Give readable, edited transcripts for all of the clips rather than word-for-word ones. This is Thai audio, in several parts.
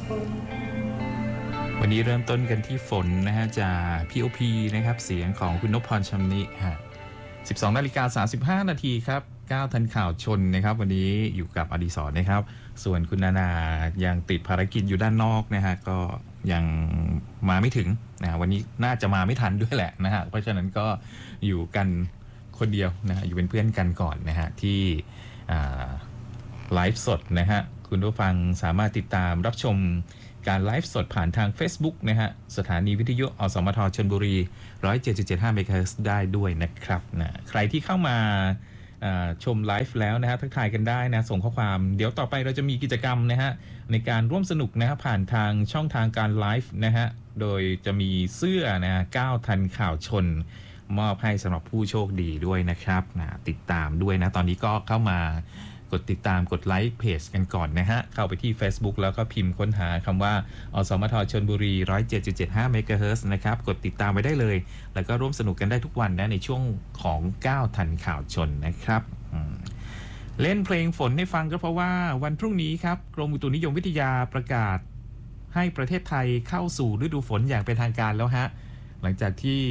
วันนี้เริ่มต้นกันที่ฝนนะฮะจาก POP นะครับเสียงของคุณนพพรชำนิฮะ 12:35 นาทีครับ9ทันข่าวชนนะครับวันนี้อยู่กับอดิศรนะครับส่วนคุณนายังติดภารกิจอยู่ด้านนอกนะฮะก็ยังมาไม่ถึงนะวันนี้น่าจะมาไม่ทันด้วยแหละนะฮะเพราะฉะนั้นก็อยู่กันคนเดียวนะฮะอยู่เป็นเพื่อนกันก่อนนะฮะที่ไลฟ์สดนะฮะคุณผู้ฟังสามารถติดตามรับชมการไลฟ์สดผ่านทาง Facebook นะฮะสถานีวิทยุอสมทชลบุรี 107.75 เมกะเฮิรตซ์ได้ด้วยนะครับนะใครที่เข้ามาชมไลฟ์แล้วนะฮะทักทายกันได้นะส่งข้อความเดี๋ยวต่อไปเราจะมีกิจกรรมนะฮะในการร่วมสนุกนะฮะผ่านทางช่องทางการไลฟ์นะฮะโดยจะมีเสื้อนะ9ทันข่าวชนมอบให้สำหรับผู้โชคดีด้วยนะครับนะติดตามด้วยนะตอนนี้ก็เข้ามากดติดตามกดไลค์เพจกันก่อนนะฮะเข้าไปที่ Facebook แล้วก็พิมพ์ค้นหาคำว่าอสมทชลบุรี 107.75 เมกะเฮิรตซ์นะครับกดติดตามไว้ได้เลยแล้วก็ร่วมสนุกกันได้ทุกวันนะในช่วงของ9ทันข่าวชนนะครับเล่นเพลงฝนให้ฟังก็เพราะว่าวันพรุ่งนี้ครับกรมอุตุนิยมวิทยาประกาศให้ประเทศไทยเข้าสู่ฤดูฝนอย่างเป็นทางการแล้วฮะหลังจากที่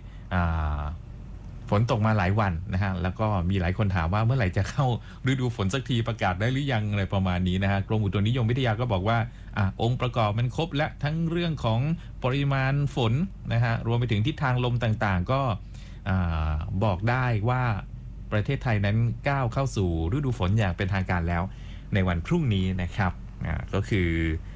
ฝนตกมาหลายวันนะฮะแล้วก็มีหลายคนถามว่าเมื่อไหร่จะเข้าฤดูฝนสักทีประกาศได้หรือยังอะไรประมาณนี้นะฮะกรมอุตุนิยมวิทยาก็บอกว่าองค์ประกอบมันครบและทั้งเรื่องของปริมาณฝนนะฮะรวมไปถึงทิศทางลมต่างๆก็บอกได้ว่าประเทศไทยนั้นก้าวเข้าสู่ฤดูฝนอย่างเป็นทางการแล้วในวันพรุ่งนี้นะครับก็คือ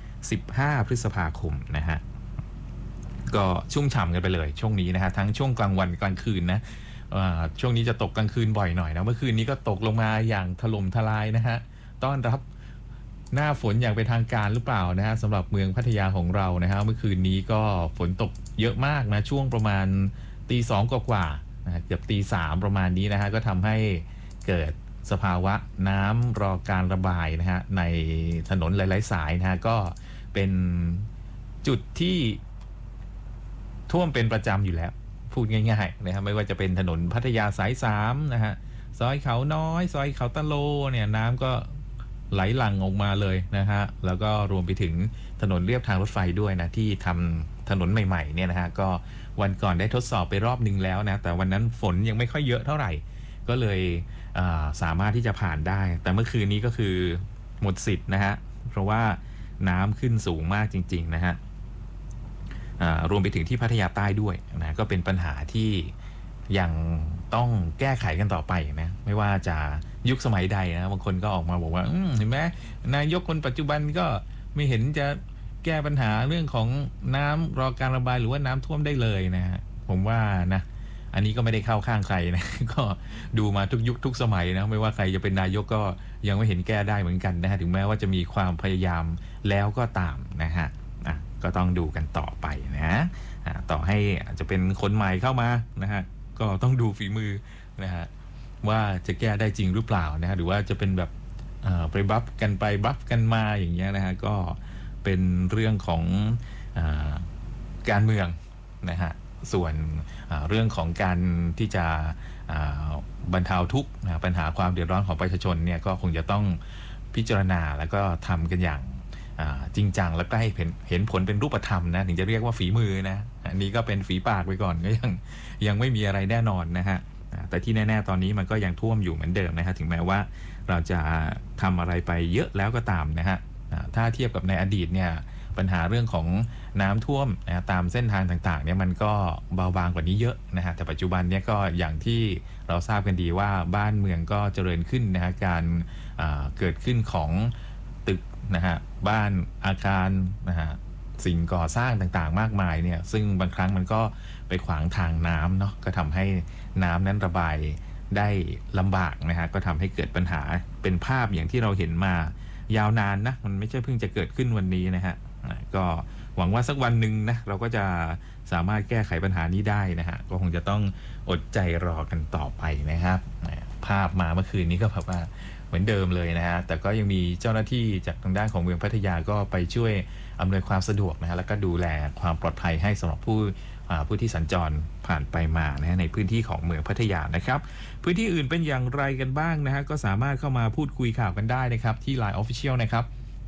15พฤษภาคมนะฮะก็ชุ่มฉ่ำกันไปเลยช่วงนี้นะฮะทั้งช่วงกลางวันกลางคืนนะช่วงนี้จะตกกลางคืนบ่อยหน่อยนะเมื่อคืนนี้ก็ตกลงมาอย่างถล่มทลายนะฮะต้อนรับหน้าฝนอย่างเป็นทางการหรือเปล่านะฮะสำหรับเมืองพัทยาของเรานะฮะเมื่อคืนนี้ก็ฝนตกเยอะมากนะช่วงประมาณตีสองกว่าๆเกือบตีสามประมาณนี้นะฮะก็ทำให้เกิดสภาวะน้ำรอการระบายนะฮะในถนนหลายๆสายนะฮะก็เป็นจุดที่ท่วมเป็นประจำอยู่แล้วพูดง่ายๆนะครับไม่ว่าจะเป็นถนนพัทยาสาย3นะฮะซอยเขาน้อยซอยเขาตะโลเนี่ยน้ำก็ไหลหลั่งออกมาเลยนะฮะแล้วก็รวมไปถึงถนนเลียบทางรถไฟด้วยนะที่ทำถนนใหม่ๆเนี่ยนะฮะก็วันก่อนได้ทดสอบไปรอบนึงแล้วนะแต่วันนั้นฝนยังไม่ค่อยเยอะเท่าไหร่ก็เลยสามารถที่จะผ่านได้แต่เมื่อคืนนี้ก็คือหมดสิทธิ์นะฮะเพราะว่าน้ำขึ้นสูงมากจริงๆนะฮะรวมไปถึงที่พัทยาใต้ด้วยนะก็เป็นปัญหาที่ยังต้องแก้ไขกันต่อไปนะไม่ว่าจะยุคสมัยใดนะบางคนก็ออกมาบอกว่าเห็นไหมนายกคนปัจจุบันก็ไม่เห็นจะแก้ปัญหาเรื่องของน้ำรอการระบายหรือว่าน้ำท่วมได้เลยนะฮะผมว่านะอันนี้ก็ไม่ได้เข้าข้างใครนะก็ดูมาทุกยุคทุกสมัยนะไม่ว่าใครจะเป็นนายกก็ยังไม่เห็นแก้ได้เหมือนกันนะฮะถึงแม้ว่าจะมีความพยายามแล้วก็ตามนะฮะก็ต้องดูกันต่อไปนะต่อให้อาจจะเป็นคนใหม่เข้ามานะฮะก็ต้องดูฝีมือนะฮะว่าจะแก้ได้จริงหรือเปล่านะฮะหรือว่าจะเป็นแบบไปบัฟกันไปบัฟกันมาอย่างเงี้ยนะฮะก็เป็นเรื่องของการเมืองนะฮะส่วนเรื่องของการที่จะบรรเทาทุกข์ปัญหาความเดือดร้อนของประชาชนเนี่ยก็คงจะต้องพิจารณาแล้วก็ทำกันอย่างจริงจังแล้วก็ให้เห็นผลเป็นรูปธรรมนะถึงจะเรียกว่าฝีมือนะอันนี้ก็เป็นฝีปากไว้ก่อนก็ยังไม่มีอะไรแน่นอนนะฮะแต่ที่แน่ๆตอนนี้มันก็ยังท่วมอยู่เหมือนเดิมนะฮะถึงแม้ว่าเราจะทำอะไรไปเยอะแล้วก็ตามนะฮะถ้าเทียบกับในอดีตเนี่ยปัญหาเรื่องของน้ำท่วมนะตามเส้นทางต่างๆเนี่ยมันก็เบาบางกว่านี้เยอะนะฮะแต่ปัจจุบันเนี่ยก็อย่างที่เราทราบกันดีว่าบ้านเมืองก็เจริญขึ้นนะฮะการเกิดขึ้นของตึกนะฮะบ้านอาคารนะฮะสิ่งก่อสร้างต่างๆมากมายเนี่ยซึ่งบางครั้งมันก็ไปขวางทางน้ำเนาะก็ทำให้น้ำนั้นระบายได้ลำบากนะฮะก็ทำให้เกิดปัญหาเป็นภาพอย่างที่เราเห็นมายาวนานนะมันไม่ใช่เพิ่งจะเกิดขึ้นวันนี้นะฮะก็หวังว่าสักวันหนึ่งนะเราก็จะสามารถแก้ไขปัญหานี้ได้นะฮะก็คงจะต้องอดใจรอกันต่อไปนะครับภาพมาเมื่อคืนนี้ก็แบบว่าเหมือนเดิมเลยนะฮะแต่ก็ยังมีเจ้าหน้าที่จากทางด้านของเมืองพัทยาก็ไปช่วยอำนวยความสะดวกนะฮะแล้วก็ดูแลความปลอดภัยให้สำหรับผู้ที่สัญจรผ่านไปมานะฮะในพื้นที่ของเมืองพัทยานะครับพื้นที่อื่นเป็นอย่างไรกันบ้างนะฮะก็สามารถเข้ามาพูดคุยข่าวกันได้นะครับที่ LINE Official นะครับ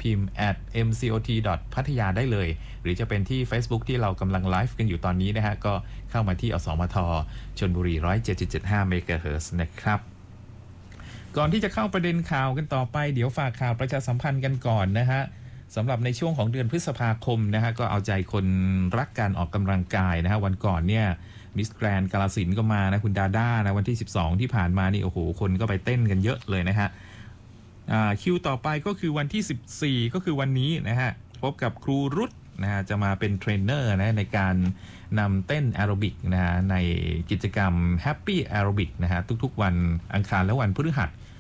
พิมพ์ @mcot.pattaya ได้เลยหรือจะเป็นที่ Facebook ที่เรากำลังไลฟ์กันอยู่ตอนนี้นะฮะก็เข้ามาที่อสมทชลบุรี 107.75 เมกะเฮิรตซ์นะครับก่อนที่จะเข้าประเด็นข่าวกันต่อไปเดี๋ยวฝากข่าวประชาสัมพันธ์กันก่อนนะฮะสำหรับในช่วงของเดือนพฤษภาคมนะฮะก็เอาใจคนรักการออกกำลังกายนะฮะวันก่อนเนี่ยมิสแกรนด์กาฬสินธุ์ก็มานะคุณดาด้านะวันที่12ที่ผ่านมานี่โอ้โหคนก็ไปเต้นกันเยอะเลยนะฮะคิวต่อไปก็คือวันที่14ก็คือวันนี้นะฮะพบกับครูรุตนะฮะจะมาเป็นเทรนเนอร์นะในการนำเต้นแอโรบิกนะฮะในกิจกรรม Happy Aerobic นะฮะทุกๆวันอังคารและวันพฤหัส